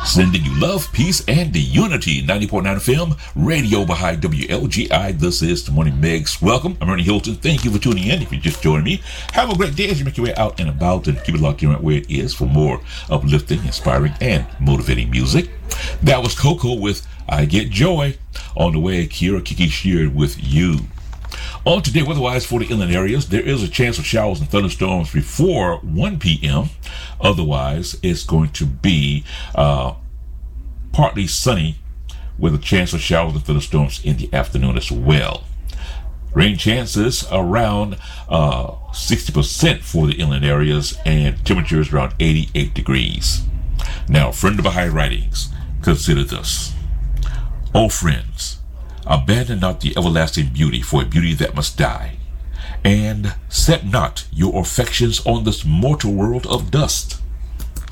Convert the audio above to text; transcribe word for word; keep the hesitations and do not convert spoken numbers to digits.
Sending you love, peace, and the unity. ninety point nine F M, Radio Baha'i W L G I. This is the Morning Mix. Welcome. I'm Ernie Hilton. Thank you for tuning in. If you just joined me, have a great day as you make your way out and about, and keep it locked in right where it is for more uplifting, inspiring, and motivating music. That was Coco with I Get Joy. On the way, Kira Kiki Sheard with You. On today, weather-wise for the inland areas, there is a chance of showers and thunderstorms before one p.m. Otherwise, it's going to be uh, partly sunny with a chance of showers and thunderstorms in the afternoon as well. Rain chances around uh, sixty percent for the inland areas, and temperatures around eighty-eight degrees. Now, friend of Baha'i writings, consider this. O friends, abandon not the everlasting beauty for a beauty that must die, and set not your affections on this mortal world of dust.